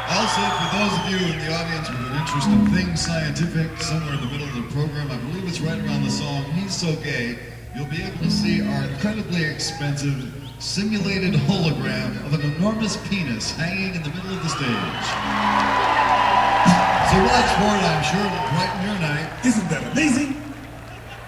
Also, for those of you in the audience with an interest in things scientific, somewhere in the middle of the program, I believe it's right around the song He's So Gay, you'll be able to see our incredibly expensive simulated hologram of an enormous penis hanging in the middle of the stage. So watch for it, I'm sure, it'll brighten your night.